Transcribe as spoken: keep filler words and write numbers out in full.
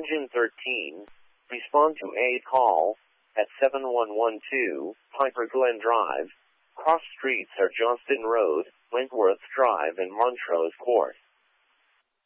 Engine thirteen, respond to a call at seven one one two, Piper Glen Drive. Cross streets are Johnston Road, Wentworth Drive and Montrose Court.